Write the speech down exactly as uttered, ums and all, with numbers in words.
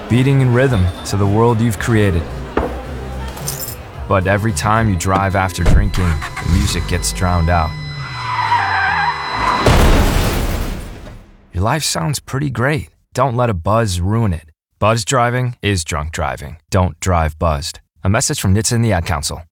beating in rhythm to the world you've created. But every time you drive after drinking, the music gets drowned out. Your life sounds pretty great. Don't let a buzz ruin it. Buzz driving is drunk driving. Don't drive buzzed. A message from N H T S A and the Ad Council.